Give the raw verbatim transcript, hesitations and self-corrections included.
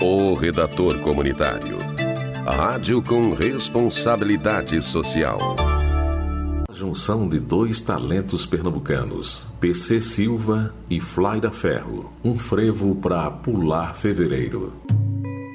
O Redator Comunitário. Rádio com responsabilidade social. A junção de dois talentos pernambucanos, P C Silva e Flaira Ferro. Um frevo para pular fevereiro.